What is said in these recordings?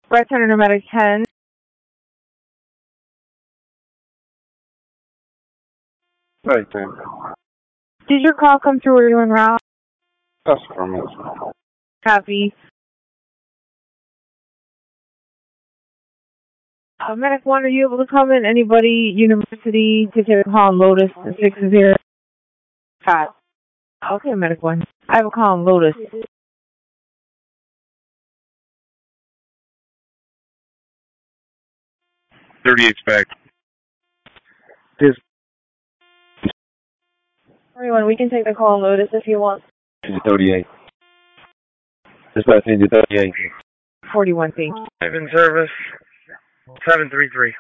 Brett Turner, Medic 10. Right there. Did your call come through or you en route? That's from it. Copy. Medic 1, are you able to come in? Anybody, University, to take a call on Lotus 605. Okay, Medic 1. I have a call on Lotus. back. This 41, we can take the call on Lotus if you want. 38. This passenger 38. 41, thank you. I'm in service. 733.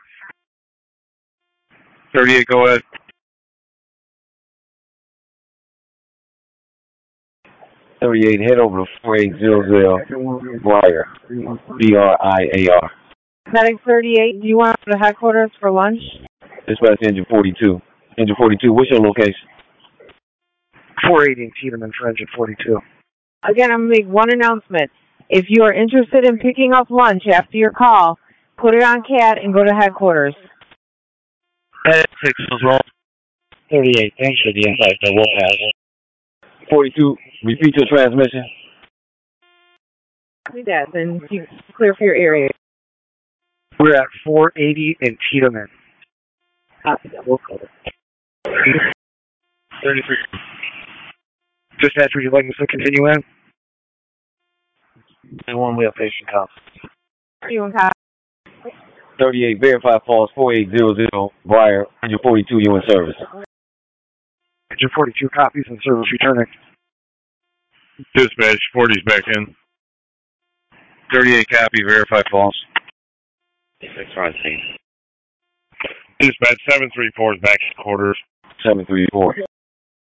38, go ahead. 38, head over to 4800 Briar. BRIAR. Medic 38, do you want to go to headquarters for lunch? Dispatch engine 42. Engine 42, what's your location? 480 Tiedemann, French at 42. Again, I'm going to make one announcement. If you are interested in picking up lunch after your call, put it on CAT and go to headquarters. 6 as well. 38, thanks for the insight. I will have it. 42, repeat your transmission. Do that, then you clear for your area. We're at 480 in Tiedemann. We'll cover. 33. Dispatch, would you like us to continue in? One, we have patient cops. 31, copy. 38, verify false 4800 Briar. Engine 42, you in service. Engine 42 copies and service returning. Dispatch, 40's back in. 38 copy, verify false. 6 on scene. Dispatch, 734 is back to quarters. 734.